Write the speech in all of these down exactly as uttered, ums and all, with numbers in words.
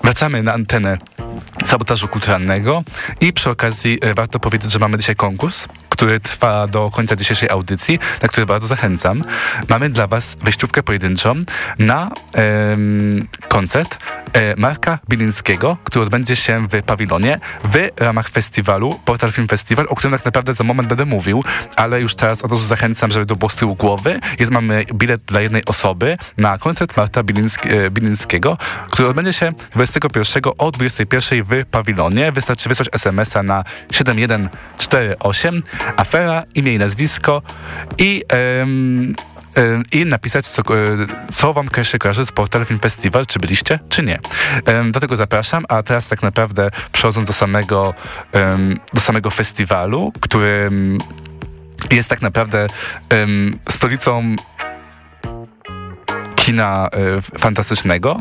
Wracamy na antenę Sabotażu Kulturalnego i przy okazji e, warto powiedzieć, że mamy dzisiaj konkurs, który trwa do końca dzisiejszej audycji, na który bardzo zachęcam. Mamy dla was wejściówkę pojedynczą na em, koncert e, Marka Bilińskiego, który odbędzie się w pawilonie w ramach festiwalu Portal Film Festival, o którym tak naprawdę za moment będę mówił, ale już teraz od razu zachęcam, żeby to było z tyłu głowy. Jest, mamy bilet dla jednej osoby na koncert Marka Biliński, e, Bilińskiego, który odbędzie się dwudziestego pierwszego o dwudziestej pierwszej w pawilonie. Wystarczy wysłać es em es a na siedem jeden cztery osiem, afera, imię i nazwisko i, ym, ym, i napisać, co, co wam się kojarzy z Portal Film Festival, czy byliście, czy nie. Ym, do tego zapraszam, a teraz tak naprawdę przechodząc do samego, ym, do samego festiwalu, który jest tak naprawdę ym, stolicą kina y, fantastycznego.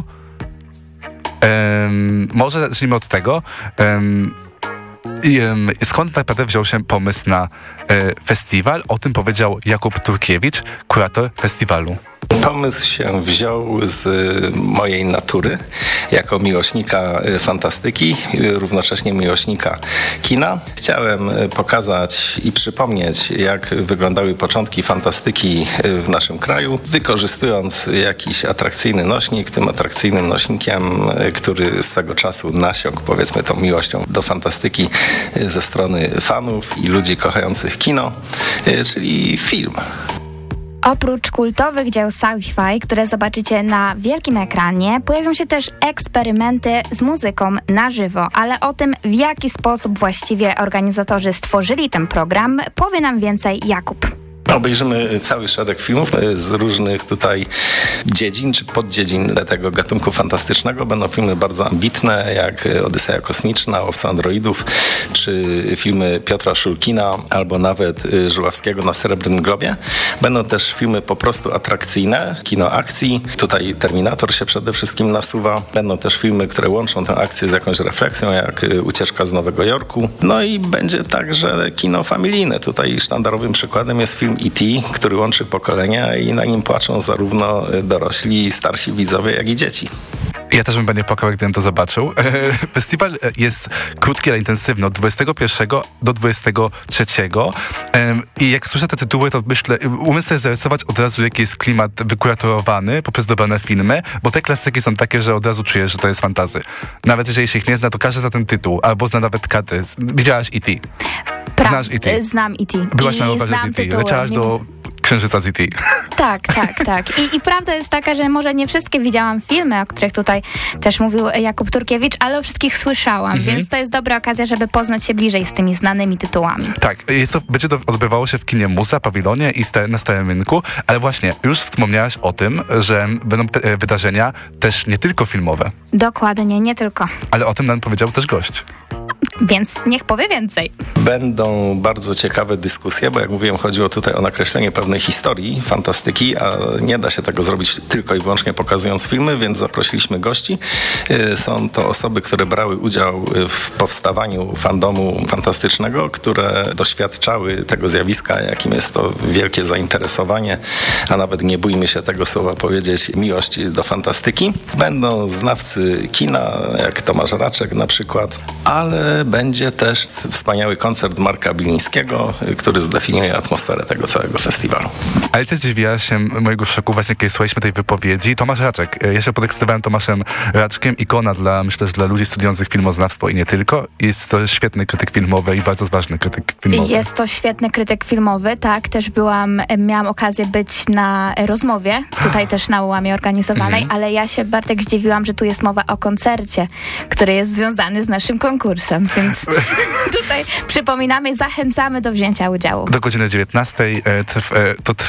Um, może zacznijmy od tego, um, um, skąd tak naprawdę wziął się pomysł na e, festiwal. O tym powiedział Jakub Turkiewicz, kurator festiwalu. Pomysł się wziął z mojej natury, jako miłośnika fantastyki, równocześnie miłośnika kina. Chciałem pokazać i przypomnieć, jak wyglądały początki fantastyki w naszym kraju, wykorzystując jakiś atrakcyjny nośnik. Tym atrakcyjnym nośnikiem, który swego czasu nasiąkł, powiedzmy, tą miłością do fantastyki ze strony fanów i ludzi kochających kino, czyli film. Oprócz kultowych dzieł sci-fi, które zobaczycie na wielkim ekranie, pojawią się też eksperymenty z muzyką na żywo, ale o tym, w jaki sposób właściwie organizatorzy stworzyli ten program, powie nam więcej Jakub. Obejrzymy cały szereg filmów z różnych tutaj dziedzin czy poddziedzin tego gatunku fantastycznego. Będą filmy bardzo ambitne, jak Odyseja Kosmiczna, Łowca Androidów, czy filmy Piotra Szulkina, albo nawet Żuławskiego na Srebrnym Globie. Będą też filmy po prostu atrakcyjne, kino akcji. Tutaj Terminator się przede wszystkim nasuwa. Będą też filmy, które łączą tę akcję z jakąś refleksją, jak Ucieczka z Nowego Jorku. No i będzie także kino familijne. Tutaj sztandarowym przykładem jest film E T, który łączy pokolenia i na nim płaczą zarówno dorośli, starsi widzowie, jak i dzieci. Ja też bym nie płakał, gdybym to zobaczył. Festiwal jest krótki, ale intensywny, od dwudziestego pierwszego do dwudziestego trzeciego. I jak słyszę te tytuły, to myślę, umiem sobie zarysować od razu, jaki jest klimat wykuratorowany poprzez dobrane filmy, bo te klasyki są takie, że od razu czujesz, że to jest fantazy. Nawet jeżeli się ich nie zna, to każdy zna ten tytuł, albo zna nawet kadry. Widziałaś E T? Pra- Znasz E T? Znam E T. Byłaś I na rowerze z E T. Leciałaś do Księżyca z E T. Tak, tak, tak. I, I prawda jest taka, że może nie wszystkie widziałam filmy, o których tutaj też mówił Jakub Turkiewicz, ale o wszystkich słyszałam, mhm. więc to jest dobra okazja, żeby poznać się bliżej z tymi znanymi tytułami. Tak, jest to, będzie to odbywało się w kinie Muza, pawilonie i sta- na Starym Rynku, ale właśnie, już wspomniałaś o tym, że będą te, wydarzenia też nie tylko filmowe. Dokładnie, nie tylko. Ale o tym nam powiedział też gość. Więc niech powie więcej. Będą bardzo ciekawe dyskusje, bo jak mówiłem, chodziło tutaj o nakreślenie pewnej historii, fantastyki, a nie da się tego zrobić tylko i wyłącznie pokazując filmy, więc zaprosiliśmy gości. Są to osoby, które brały udział w powstawaniu fandomu fantastycznego, które doświadczały tego zjawiska, jakim jest to wielkie zainteresowanie, a nawet nie bójmy się tego słowa powiedzieć, miłość do fantastyki. Będą znawcy kina, jak Tomasz Raczek na przykład, ale będzie też wspaniały koncert Marka Bilińskiego, który zdefiniuje atmosferę tego całego festiwalu. Ale też dziwiła się mojego szoku właśnie, kiedy słuchaliśmy tej wypowiedzi. Tomasz Raczek. Ja się podekscytowałem Tomaszem Raczkiem, ikona dla, myślę, że dla ludzi studiujących filmoznawstwo i nie tylko. Jest to świetny krytyk filmowy i bardzo ważny krytyk filmowy. Jest to świetny krytyk filmowy, tak. Też byłam, miałam okazję być na rozmowie, tutaj też na Ułamie organizowanej, mhm. ale ja się, Bartek, zdziwiłam, że tu jest mowa o koncercie, który jest związany z naszym konkursem, więc tutaj przypominamy, zachęcamy do wzięcia udziału. Do godziny dziewiętnastej to